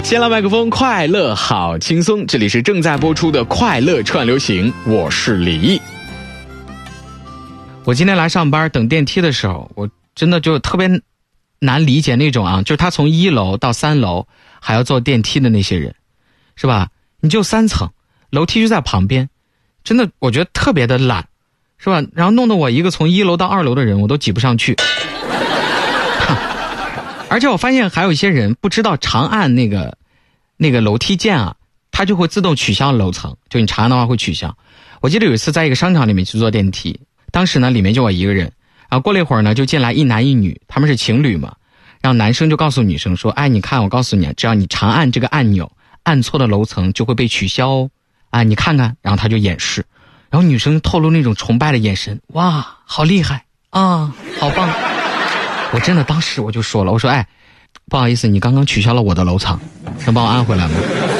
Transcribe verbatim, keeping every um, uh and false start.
先来麦克风，快乐好轻松，这里是正在播出的快乐串流行，我是李毅。我今天来上班等电梯的时候，我真的就特别难理解那种啊，就是他从一楼到三楼还要坐电梯的那些人，是吧？你就三层，楼梯就在旁边，真的我觉得特别的懒，是吧？然后弄得我一个从一楼到二楼的人我都挤不上去。而且我发现还有一些人不知道长按那个那个楼梯键啊，它就会自动取消楼层，就你长按的话会取消。我记得有一次在一个商场里面去坐电梯，当时呢里面就我一个人，然后过了一会儿呢就进来一男一女，他们是情侣嘛，然后男生就告诉女生说，哎，你看我告诉你，只要你长按这个按钮，按错的楼层就会被取消哦，啊你看看，然后他就演示，然后女生透露那种崇拜的眼神，哇好厉害啊，好棒。我真的当时我就说了，我说哎，不好意思，你刚刚取消了我的楼层，能帮我按回来吗？